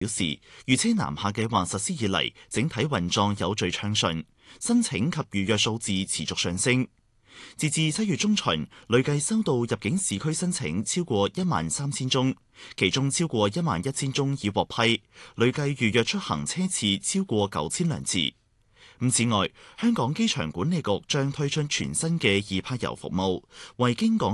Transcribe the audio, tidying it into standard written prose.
表示，預車南下計劃實施以嚟，整體運作有序暢順，申請及預約數字持續上升。截至7月中旬，累計收到入境市區申請超過13000宗，其中超過11000宗已獲批，累計預約出行車次超過9000輛次。此外，香港機場管理局將推出全新嘅易泊遊服務，為經港